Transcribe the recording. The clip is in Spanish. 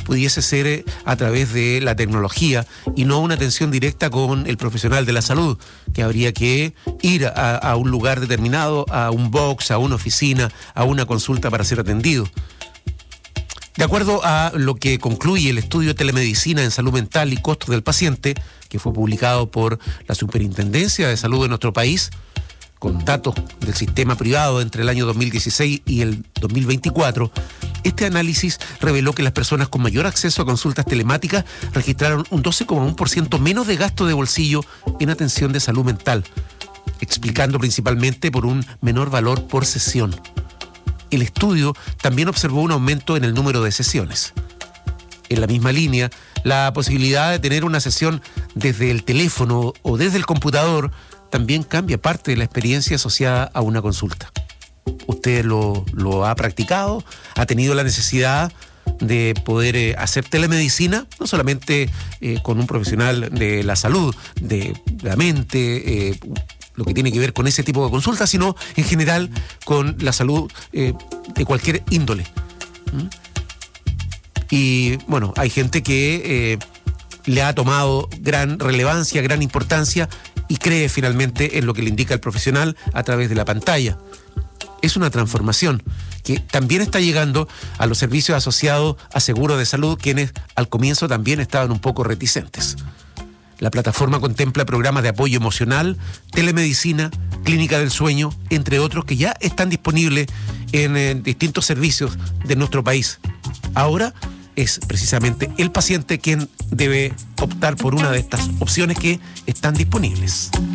pudiese ser a través de la tecnología y no una atención directa con el profesional de la salud, que habría que ir a un lugar determinado, a un box, a una oficina, a una consulta para ser atendido. De acuerdo a lo que concluye el estudio Telemedicina en Salud Mental y Costos del Paciente, que fue publicado por la Superintendencia de Salud de nuestro país, con datos del sistema privado entre el año 2016 y el 2024, este análisis reveló que las personas con mayor acceso a consultas telemáticas registraron un 12,1% menos de gasto de bolsillo en atención de salud mental, explicando principalmente por un menor valor por sesión. El estudio también observó un aumento en el número de sesiones. En la misma línea, la posibilidad de tener una sesión desde el teléfono o desde el computador también cambia parte de la experiencia asociada a una consulta. ¿Usted lo ha practicado? ¿Ha tenido la necesidad de poder hacer telemedicina? No solamente con un profesional de la salud, de la mente, lo que tiene que ver con ese tipo de consultas, sino en general con la salud de cualquier índole. Y bueno, hay gente que le ha tomado gran relevancia, gran importancia y cree finalmente en lo que le indica el profesional a través de la pantalla. Es una transformación que también está llegando a los servicios asociados a seguros de salud, quienes al comienzo también estaban un poco reticentes. La plataforma contempla programas de apoyo emocional, telemedicina, clínica del sueño, entre otros que ya están disponibles en distintos servicios de nuestro país. Ahora es precisamente el paciente quien debe optar por una de estas opciones que están disponibles.